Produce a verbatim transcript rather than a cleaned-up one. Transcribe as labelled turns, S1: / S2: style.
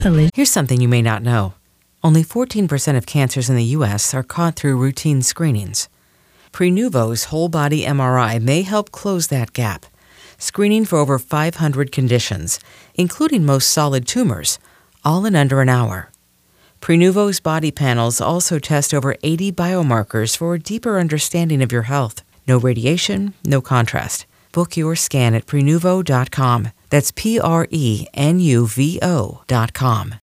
S1: Here's something you may not know. Only fourteen percent of cancers in the U S are caught through routine screenings. Prenuvo's whole-body M R I may help close that gap, screening for over five hundred conditions, including most solid tumors, all in under an hour. Prenuvo's body panels also test over eighty biomarkers for a deeper understanding of your health. No radiation, no contrast. Book your scan at Prenuvo dot com. That's P R E N U V O dot com.